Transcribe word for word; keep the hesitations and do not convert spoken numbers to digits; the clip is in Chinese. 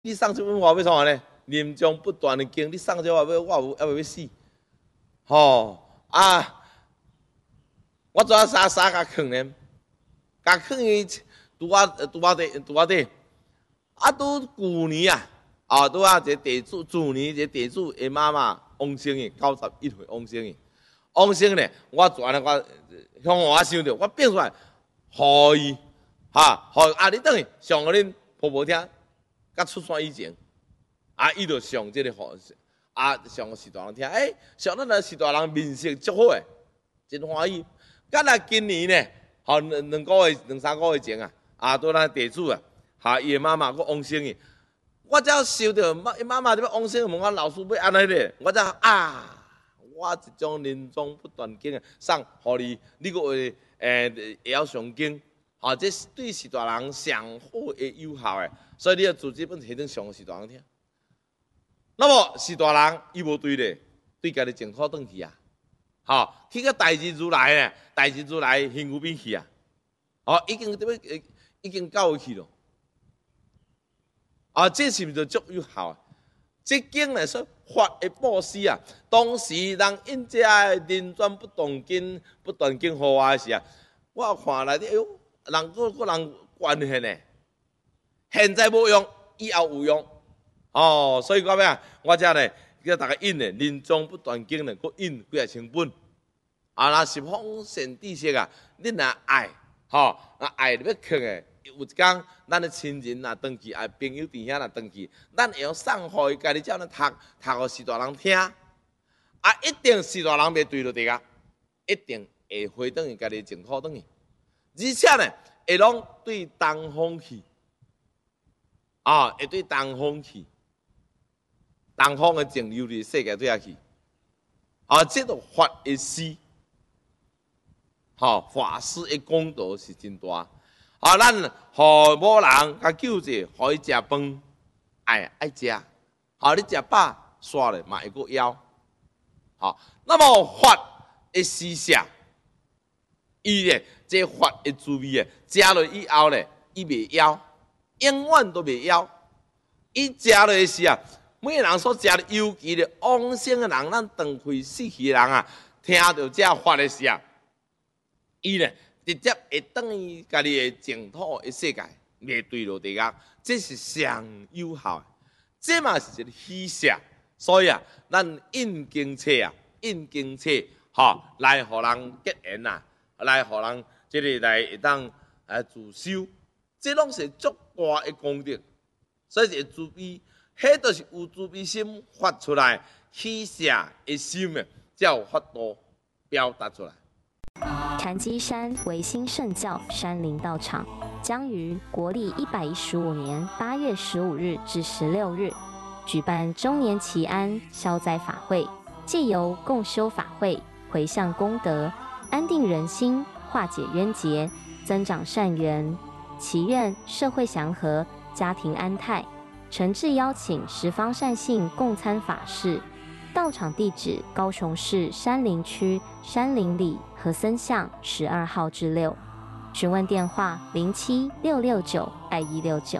你送这本话要创呢？临终不断的经，你送这话要我有要未要死？吼啊！我做啥啥甲坑呢？甲坑伊拄啊拄啊地拄啊地，啊拄旧年啊，啊拄啊一个地主，旧年一个地主的妈妈往生去，九十一岁往生去，往生呢，我做安尼我向我想着，我变出来，互伊哈，互啊你等于上互恁婆婆听，甲出山以前，啊伊就上即个互啊上是大人听，诶、欸，上咱个是大人面色足好诶，真欢喜。甲若今年呢，吼两两个月、两三个月前啊，啊，拄咱地主啊，哈，伊诶妈妈佫往生去，我才想着妈，伊妈妈伫要往生，问我老师要安尼咧，我才啊，我一种临终不断经啊，送互你，你佫会诶会晓上经，吼，这是对是大人上好诶有效诶，所以你要做这本摕转上是大人听。那么是大人伊无对咧，对家己净土转去啊。吼，去个大日如来呢？大日如来现有边去啊？哦，已经对要已经到去咯。啊，这是毋是足有效啊？这经来说法的布施啊，当时人因遮临转不动经、不断经互我时啊，我看来底，哎呦，人个个人关现呢，现在无用，以后有用。哦，所以我咩？我遮呢。叫大家印呢，临终不断经呢，佫印几啊成本。啊，若十方善知识啊，你若爱，吼，若爱你要去诶，有一天，咱的亲人若转去，啊，朋友弟兄若转去，咱会晓送互伊家己照呢读，读互是大人听。啊，一定是大人袂对落地啊，一定会回转去家己净土转去。而且呢，会拢对东方去，啊，会对东方去。东方的净琉璃世界对下去，啊，这个法的施，吼法师的功德是真大。啊，咱互某人甲救者，互伊食饭，爱爱食，好你食饱煞咧嘛会阁枵。好，那么法的施舍，伊咧这法的滋味啊，食落以后咧，伊袂枵，永远都袂枵。伊食落时啊。每个人所食的，尤其的往生的人，咱长开死去的人啊，听到这法的时啊，伊呢直接会等于家己的净土的世界，袂对落地啊，这是上有效的。这嘛是一个喜舍，所以啊，咱印经册啊，印经册，吼，来互人结缘啊，来互人即个来会当啊自修，这拢是足大的功德，所以是自卑。迄就是有慈悲心发出来，喜舍的心啊，才有法度表达出来。 禅机山唯心圣教山林道场将于国历一百一十五年八月十五日至十六日举办周年祈安消灾法会，借由共修法会，回向功德，安定人心，化解冤结，增长善缘，祈愿社会祥和，家庭安泰。诚挚邀请十方善信共参法事，道场地址：高雄市山林区山林里和森巷十二号至六，询问电话：零七六六九二一六九。